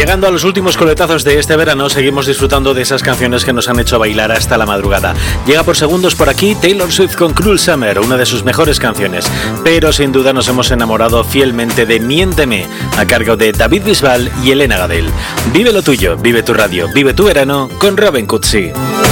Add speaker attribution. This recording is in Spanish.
Speaker 1: Llegando a los últimos coletazos de este verano, seguimos disfrutando de esas canciones que nos han hecho bailar hasta la madrugada. Llega por segundos por aquí Taylor Swift con Cruel Summer, una de sus mejores canciones. Pero sin duda nos hemos enamorado fielmente de Miénteme, a cargo de David Bisbal y Elena Gadel. Vive lo tuyo, vive tu radio, vive tu verano con Robin Cutsi.